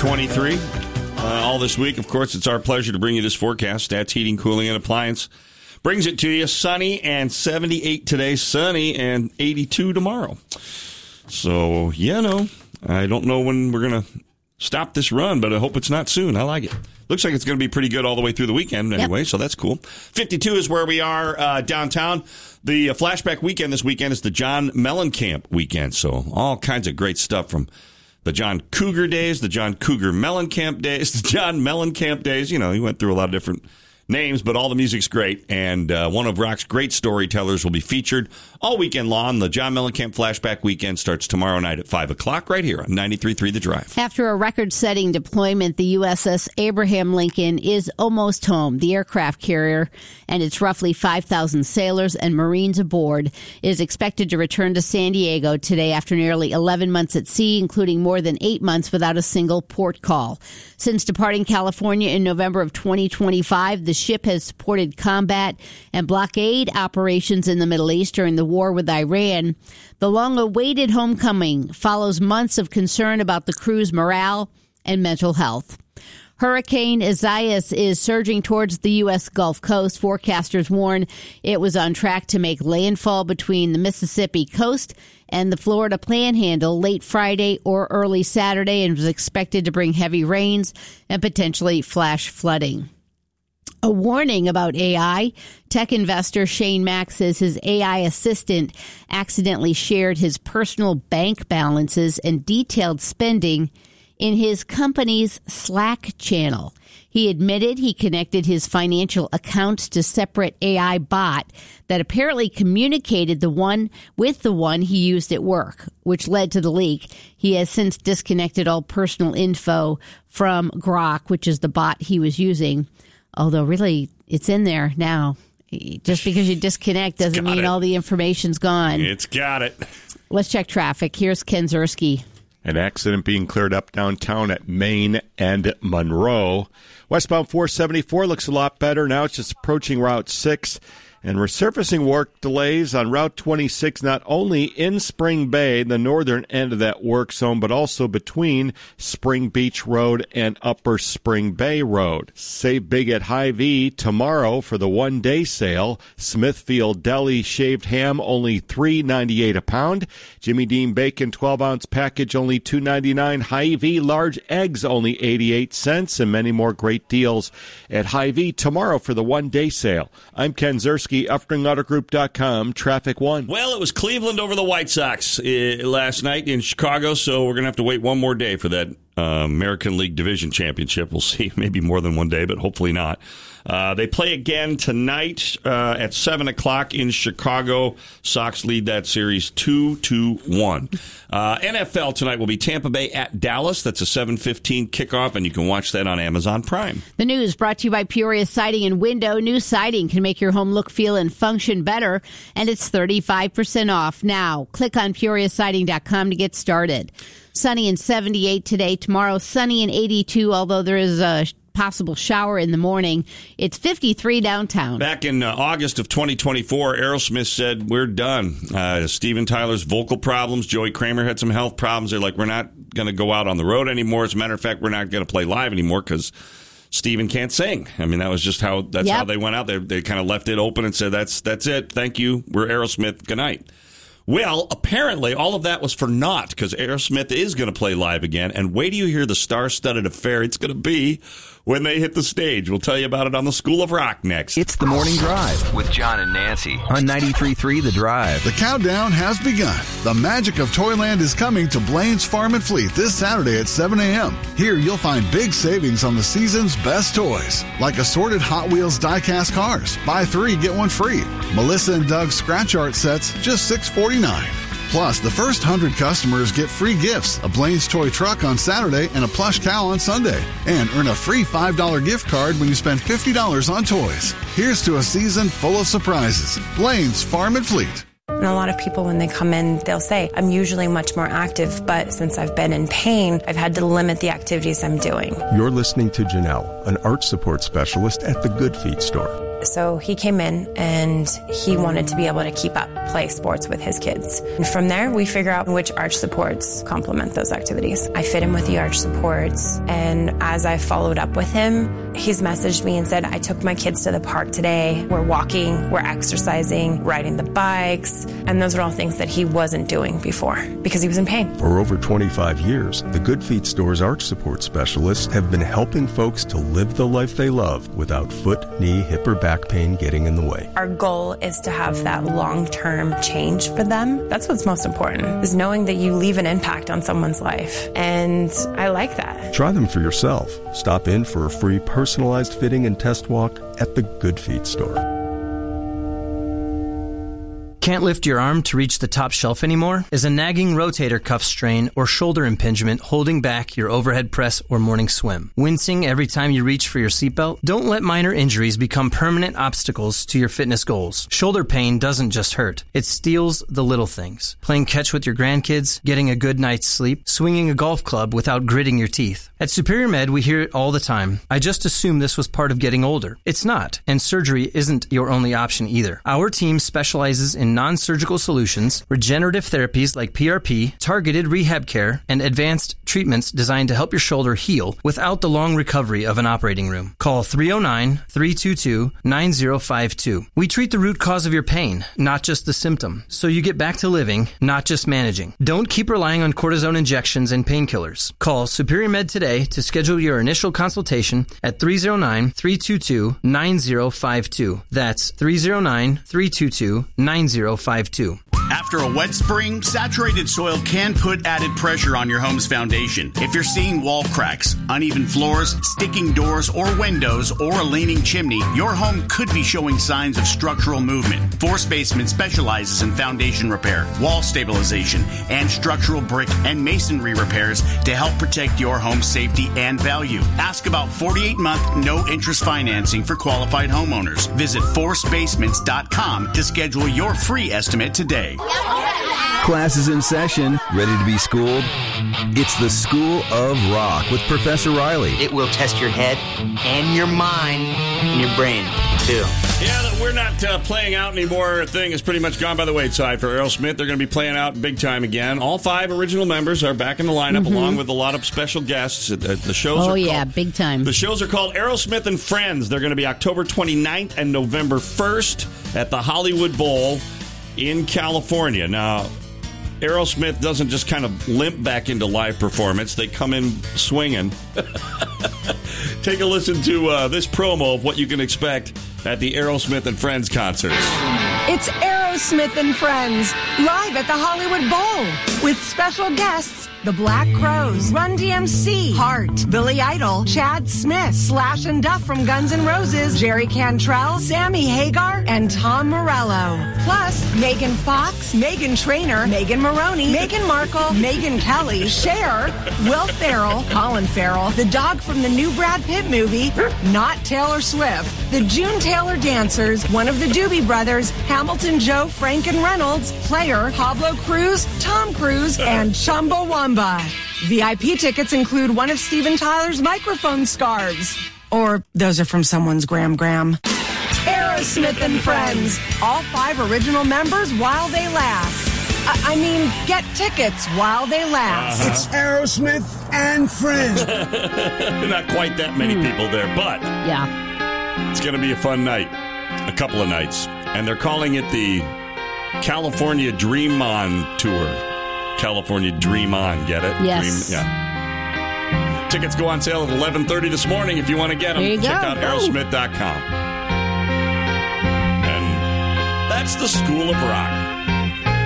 23. All this week, of course, it's our pleasure to bring you this forecast. Stats, Heating, Cooling, and Appliance brings it to you. Sunny and 78 today, sunny and 82 tomorrow. So, I don't know when we're going to stop this run, but I hope it's not soon. I like it. Looks like it's going to be pretty good all the way through the weekend anyway, So that's cool. 52 is where we are downtown. The flashback weekend this weekend is the John Mellencamp weekend. So all kinds of great stuff from the John Cougar days, the John Cougar Mellencamp days, the John Mellencamp days. He went through a lot of different names, but all the music's great. And one of rock's great storytellers will be featured all weekend long. The John Mellencamp Flashback Weekend starts tomorrow night at 5 o'clock right here on 93.3 The Drive. After a record-setting deployment, the USS Abraham Lincoln is almost home. The aircraft carrier and its roughly 5,000 sailors and Marines aboard is expected to return to San Diego today after nearly 11 months at sea, including more than 8 months without a single port call. Since departing California in November of 2025, the ship has supported combat and blockade operations in the Middle East during the war with Iran. The long-awaited homecoming follows months of concern about the crew's morale and mental health. Hurricane Isaias is surging towards the U.S. Gulf Coast. Forecasters warn it was on track to make landfall between the Mississippi coast and the Florida Panhandle late Friday or early Saturday and was expected to bring heavy rains and potentially flash flooding. A warning about AI. Tech investor Shane Mack says his AI assistant accidentally shared his personal bank balances and detailed spending in his company's Slack channel. He admitted he connected his financial accounts to separate AI bot that apparently communicated with the one he used at work, which led to the leak. He has since disconnected all personal info from Grok, which is the bot he was using. Although really, it's in there now. Just because you disconnect doesn't mean all the information's gone. It's got it. Let's check traffic. Here's Ken Zerski. An accident being cleared up downtown at Main and Monroe. Westbound 474 looks a lot better. Now it's just approaching Route 6. And resurfacing work delays on Route 26, not only in Spring Bay, the northern end of that work zone, but also between Spring Beach Road and Upper Spring Bay Road. Save big at Hy-Vee tomorrow for the one-day sale. Smithfield Deli shaved ham, only $3.98 a pound. Jimmy Dean bacon 12-ounce package, only $2.99. Hy-Vee large eggs, only 88 cents, and many more great deals at Hy-Vee tomorrow for the one-day sale. I'm Ken Zerski. UffringAutoGroup.com, Traffic 1. Well, it was Cleveland over the White Sox last night in Chicago, so we're going to have to wait one more day for that American League Division Championship. We'll see, maybe more than one day, but hopefully not. They play again tonight at 7 o'clock in Chicago. Sox lead that series 2-1. NFL tonight will be Tampa Bay at Dallas. That's a 7:15 kickoff, and you can watch that on Amazon Prime. The news brought to you by Peoria Siding and Window. New siding can make your home look, feel, and function better, and it's 35% off now. Click on PeoriaSiding.com to get started. Sunny and 78 today. Tomorrow, sunny and 82, although there is a possible shower in the morning. It's 53 downtown. Back in August of 2024, Aerosmith said, we're done. Steven Tyler's vocal problems. Joey Kramer had some health problems. They're like, we're not going to go out on the road anymore. As a matter of fact, we're not going to play live anymore because Steven can't sing. I mean, that was just how they went out. They kind of left it open and said, that's it. Thank you. We're Aerosmith. Good night. Well, apparently all of that was for naught because Aerosmith is going to play live again. And wait till you hear the star-studded affair it's going to be when they hit the stage. We'll tell you about it on the School of Rock next. It's the Morning Drive with John and Nancy on 93.3 The Drive. The countdown has begun. The magic of Toyland is coming to Blaine's Farm and Fleet this Saturday at 7 a.m. Here you'll find big savings on the season's best toys, like assorted Hot Wheels die-cast cars. Buy 3, get 1 free. Melissa and Doug's scratch art sets, just $6.49. Plus, the first 100 customers get free gifts, a Blaine's Toy Truck on Saturday and a plush cow on Sunday. And earn a free $5 gift card when you spend $50 on toys. Here's to a season full of surprises. Blaine's Farm and Fleet. And a lot of people, when they come in, they'll say, I'm usually much more active, but since I've been in pain, I've had to limit the activities I'm doing. You're listening to Janelle, an arch support specialist at the Good Feet store. So he came in and he wanted to be able to keep up play sports with his kids. And from there, we figure out which arch supports complement those activities. I fit him with the arch supports, and as I followed up with him, he's messaged me and said, I took my kids to the park today. We're walking, we're exercising, riding the bikes, and those are all things that he wasn't doing before because he was in pain. For over 25 years, the Good Feet Store's arch support specialists have been helping folks to live the life they love without foot, knee, hip, or back pain getting in the way. Our goal is to have that long-term change for them. That's what's most important, is knowing that you leave an impact on someone's life. And I like that. Try them for yourself. Stop in for a free personalized fitting and test walk at the Good Feet Store. Can't lift your arm to reach the top shelf anymore? Is a nagging rotator cuff strain or shoulder impingement holding back your overhead press or morning swim? Wincing every time you reach for your seatbelt? Don't let minor injuries become permanent obstacles to your fitness goals. Shoulder pain doesn't just hurt. It steals the little things. Playing catch with your grandkids, getting a good night's sleep, swinging a golf club without gritting your teeth. At Superior Med, we hear it all the time. I just assumed this was part of getting older. It's not, and surgery isn't your only option either. Our team specializes in non-surgical solutions, regenerative therapies like PRP, targeted rehab care, and advanced treatments designed to help your shoulder heal without the long recovery of an operating room. Call 309-322-9052. We treat the root cause of your pain, not just the symptom, so you get back to living, not just managing. Don't keep relying on cortisone injections and painkillers. Call Superior Med today to schedule your initial consultation at 309-322-9052. That's 309-322-9052. After a wet spring, saturated soil can put added pressure on your home's foundation. If you're seeing wall cracks, uneven floors, sticking doors or windows, or a leaning chimney, your home could be showing signs of structural movement. Force Basement specializes in foundation repair, wall stabilization, and structural brick and masonry repairs to help protect your home's safety and value. Ask about 48-month no-interest financing for qualified homeowners. Visit forcebasements.com to schedule your free estimate today. Class is in session. Ready to be schooled? It's the School of Rock with Professor Riley. It will test your head and your mind and your brain, too. Yeah, that we're not playing out anymore thing is pretty much gone by the wayside for Aerosmith. They're going to be playing out big time again. All 5 original members are back in the lineup, along with a lot of special guests. The shows big time. The shows are called Aerosmith and Friends. They're going to be October 29th and November 1st at the Hollywood Bowl in California. Now, Aerosmith doesn't just kind of limp back into live performance. They come in swinging. Take a listen to this promo of what you can expect at the Aerosmith and Friends concerts. It's Aerosmith and Friends, live at the Hollywood Bowl, with special guests, the Black Crowes, Run DMC, Heart, Billy Idol, Chad Smith, Slash and Duff from Guns N' Roses, Jerry Cantrell, Sammy Hagar, and Tom Morello. Plus, Megan Fox, Meghan Trainor, Megan Maroney, Meghan Markle, Megyn Kelly, Cher, Will Ferrell, Colin Farrell, the dog from the new Brad Pitt movie, not Taylor Swift, the June Taylor Dancers, one of the Doobie Brothers, Hamilton Joe, Franken Reynolds, Player, Pablo Cruz, Tom Cruise, and Chumbawamba. VIP tickets include one of Steven Tyler's microphone scarves. Or those are from someone's Gram. Aerosmith and Friends. All 5 original members while they last. Get tickets while they last. It's Aerosmith and Friends. Not quite that many people there, but yeah, it's going to be a fun night. A couple of nights. And they're calling it the California Dream On Tour. California Dream On, get it? Yes. Yeah. Tickets go on sale at 11:30 this morning if you want to get them. Check out Aerosmith.com. And that's the School of Rock.